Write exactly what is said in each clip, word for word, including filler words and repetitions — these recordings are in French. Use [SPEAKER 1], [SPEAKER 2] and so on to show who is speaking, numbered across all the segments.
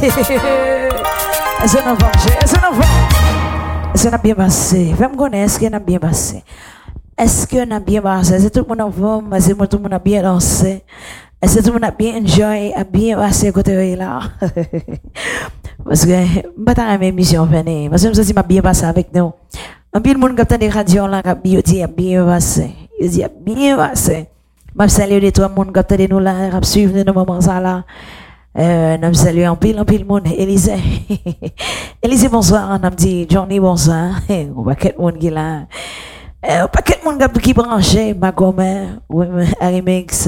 [SPEAKER 1] Est-ce qu'on va? Est-ce qu'on va? Est-ce qu'on a bien passé? Fais-moi connaître, est-ce qu'on a bien passé? Est-ce qu'on a bien passé? Est-ce que tout le monde a vu? Est-ce que tout le monde a bien dansé? Est-ce que tout le monde a bien enjoy? A bien passé côté là? Parce que je ne pas mes émissions venir. Parce que je me bien passé avec nous. Un peu de monde qui a des radios là, qui a dit bien passé. Il dit bien passé. Je salue les trois monde qui a nous là, qui suivre nous moment ça là. Euh, nous saluons en pile, en pile monde. Élisée. Élisée, bonsoir. On a dit Johnny, bonsoir. On va quel monde qui là. Euh, pas quel monde qui branché, Magomé, Arimix.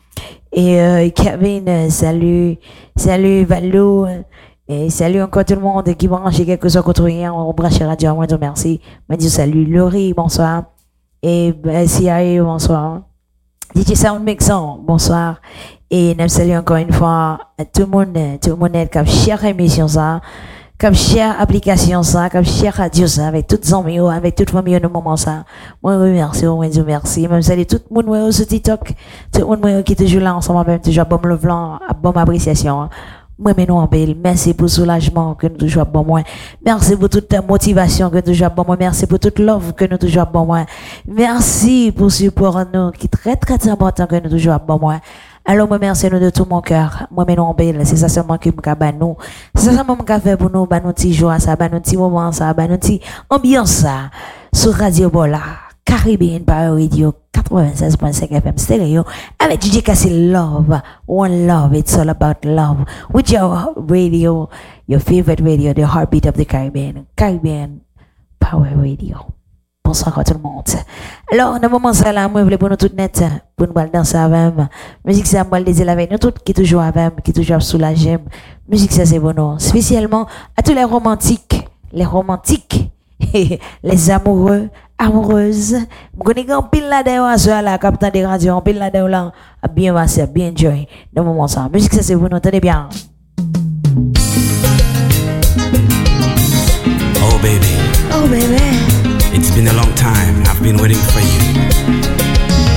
[SPEAKER 1] Et euh, Kevin, salut. Salut Valou. Et salut encore tout le monde qui branche quelque chose contre rien. On branche radio. Moi, je merci. Je dis salut. Laurie, bonsoir. Et ben, C I A, bonsoir. D J Sound Mixon, bonsoir. Et nous saluons encore une fois tout le monde, tout le monde qui a cher émission ça, qui a cher application ça, qui a cher radio ça, avec toutes les amis, avec toute la famille au moment ça. Moi, je remercie, moi, je remercie. Même salut tout le monde sur TikTok, tout le monde qui est toujours là ensemble, même toujours bon le blanc, bonne appréciation. Moi, mais non, merci pour le soulagement que nous toujours bon moi. Merci pour toute la motivation que nous toujours bon moi. Merci pour toute l'offre que nous toujours bon moi. Merci pour le support nous qui est très, très important que nous toujours bon moi. Alors, moi, merci nous de tout mon cœur. Moi, mais non, c'est ça seulement qui me bat nous. C'est ça seulement qui fait pour nous, bah, nous, petits joie, ça, bah, nous, petits moments, ça, bah, nous, petits ambiance, ça, sur Radio Bola, Caribbean Power Radio, quatre-vingt-seize point cinq F M stéréo, avec D J Cassie Love, One Love, it's all about love, with your radio, your favorite radio, the heartbeat of the Caribbean, Caribbean Power Radio. Bonsoir à tout le monde. Alors, dans le moment ça là, moi, je voulais pour nous toutes net, pour nous danser avec nous. Musique, ça, moi, le désir avec nous toutes, qui toujours avec nous, qui toujours soulagé. Musique, ça, c'est bon, non. Spécialement à tous les romantiques, les romantiques, les amoureux, amoureuses. Je connais un pile là-dedans, à ce là, capitaine des radios, un pile là-dedans, là, à bien passer, bien enjoy. Dans le moment ça. Musique, ça, c'est bon, tenez bien.
[SPEAKER 2] Oh, baby.
[SPEAKER 1] Oh, baby.
[SPEAKER 2] It's been a long time. I've been waiting for you.